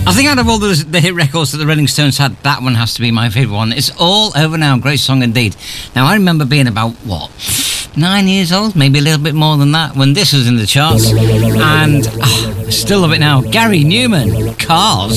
I think out of all the hit records that the Rolling Stones had, that one has to be my favourite one. It's All Over Now, great song indeed. Now, I remember being about, 9 years old, maybe a little bit more than that, when this was in the charts. And I still love it now. Gary Newman, Cars.